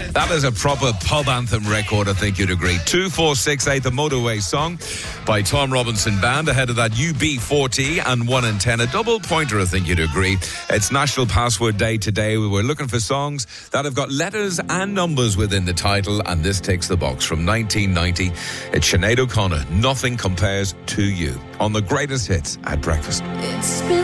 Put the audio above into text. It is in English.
That is a proper pub anthem record, I think you'd agree. 2468, the Motorway song by Tom Robinson Band. Ahead of that, UB40 and 1 in 10. A double pointer, I think you'd agree. It's National Password Day today. We were looking for songs that have got letters and numbers within the title, and this ticks the box. From 1990, it's Sinead O'Connor, Nothing Compares to You, on the greatest hits at breakfast. It's been